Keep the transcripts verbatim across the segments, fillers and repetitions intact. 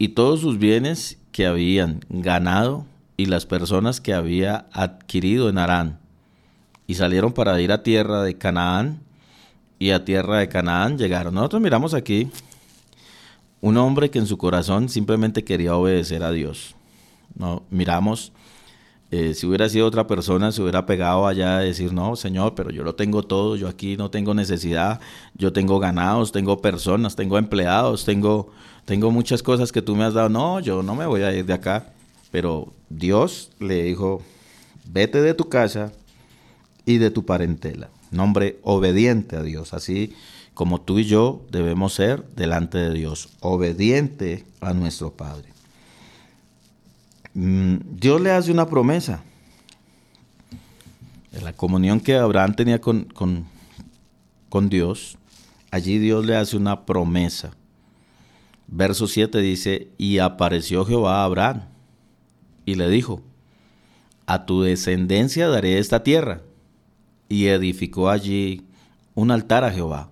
y todos sus bienes que habían ganado y las personas que había adquirido en Harán. Y salieron para ir a tierra de Canaán, y a tierra de Canaán llegaron. Nosotros miramos aquí un hombre que en su corazón simplemente quería obedecer a Dios. No, miramos, eh, si hubiera sido otra persona, se hubiera pegado allá a decir, no, Señor, pero yo lo tengo todo, yo aquí no tengo necesidad, yo tengo ganados, tengo personas, tengo empleados, tengo, tengo muchas cosas que tú me has dado. No, yo no me voy a ir de acá. Pero Dios le dijo, vete de tu casa y de tu parentela. Un hombre obediente a Dios, así como tú y yo debemos ser delante de Dios, obediente a nuestro Padre. Dios le hace una promesa. En la comunión que Abraham tenía con, con, con Dios, allí Dios le hace una promesa. Verso siete dice, y apareció Jehová a Abraham y le dijo, a tu descendencia daré esta tierra. Y edificó allí un altar a Jehová,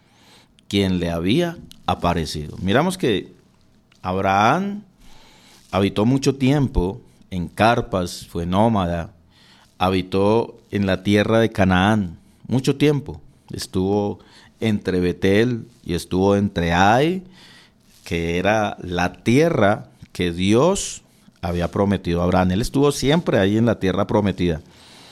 quien le había aparecido. Miramos que Abraham habitó mucho tiempo en carpas, fue nómada, habitó en la tierra de Canaán, mucho tiempo. Estuvo entre Betel y estuvo entre Ai, que era la tierra que Dios había prometido a Abraham. Él estuvo siempre ahí en la tierra prometida.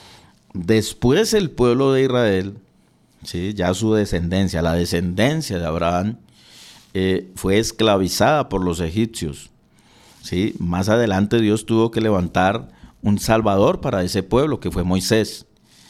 Después el pueblo de Israel, ¿sí?, ya su descendencia, la descendencia de Abraham, eh, fue esclavizada por los egipcios. ¿Sí? Más adelante Dios tuvo que levantar un salvador para ese pueblo, que fue Moisés.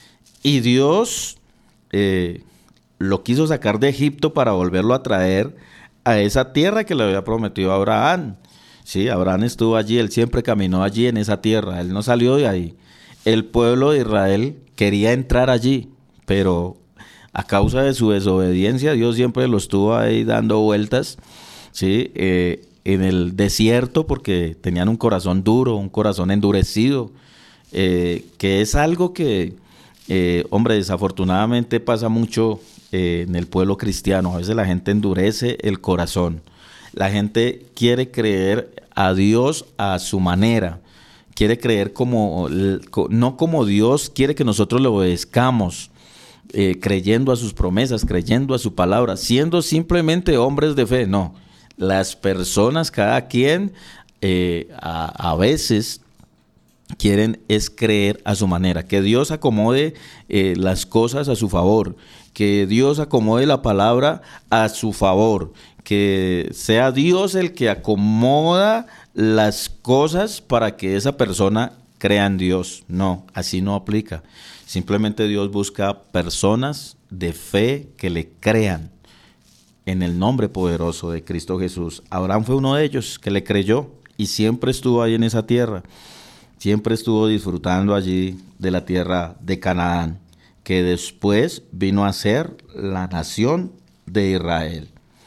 Y Dios eh, lo quiso sacar de Egipto para volverlo a traer a esa tierra que le había prometido a Abraham. Sí, Abraham estuvo allí, él siempre caminó allí en esa tierra, él no salió de ahí. El pueblo de Israel quería entrar allí, pero a causa de su desobediencia, Dios siempre lo estuvo ahí dando vueltas, ¿sí? Eh, en el desierto, porque tenían un corazón duro, un corazón endurecido, eh, que es algo que, eh, hombre, desafortunadamente pasa mucho eh, en el pueblo cristiano. A veces la gente endurece el corazón. La gente quiere creer a Dios a su manera. Quiere creer como, no como Dios quiere que nosotros le obedezcamos, eh, creyendo a sus promesas, creyendo a su palabra, siendo simplemente hombres de fe. No, las personas, cada quien, eh, a, a veces quieren es creer a su manera, que Dios acomode eh, las cosas a su favor, que Dios acomode la palabra a su favor, que sea Dios el que acomoda las cosas para que esa persona crea en Dios. No, así no aplica. Simplemente Dios busca personas de fe que le crean en el nombre poderoso de Cristo Jesús. Abraham fue uno de ellos que le creyó y siempre estuvo ahí en esa tierra. Siempre estuvo disfrutando allí de la tierra de Canaán, que después vino a ser la nación de Israel.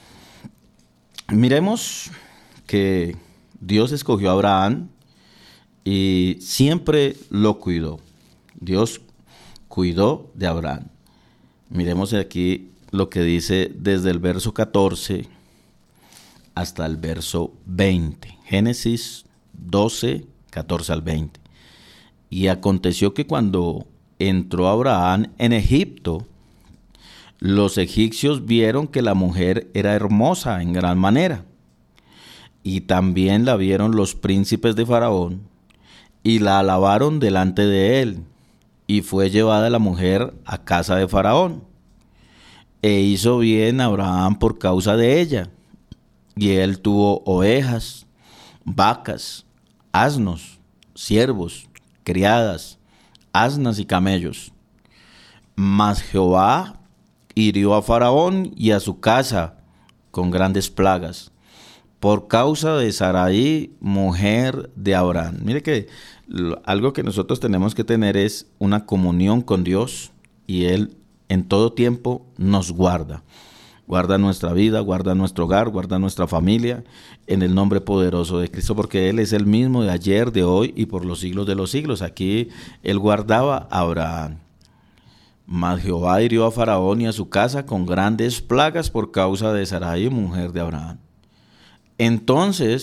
Miremos que Dios escogió a Abraham y siempre lo cuidó. Dios cuidó de Abraham. Miremos aquí lo que dice desde el verso catorce hasta el verso veinte. Génesis doce, catorce al veinte. Y aconteció que cuando entró Abraham en Egipto, los egipcios vieron que la mujer era hermosa en gran manera. Y también la vieron los príncipes de Faraón, y la alabaron delante de él. Y fue llevada la mujer a casa de Faraón. E hizo bien Abraham por causa de ella. Y él tuvo ovejas, vacas, asnos, siervos, criadas, asnas y camellos. Mas Jehová hirió a Faraón y a su casa con grandes plagas, por causa de Sarai, mujer de Abraham. Mire que algo que nosotros tenemos que tener es una comunión con Dios, y Él en todo tiempo nos guarda. Guarda nuestra vida, guarda nuestro hogar, guarda nuestra familia, en el nombre poderoso de Cristo, porque Él es el mismo de ayer, de hoy y por los siglos de los siglos. Aquí Él guardaba a Abraham. Mas Jehová hirió a Faraón y a su casa con grandes plagas por causa de Sarai, mujer de Abraham. Entonces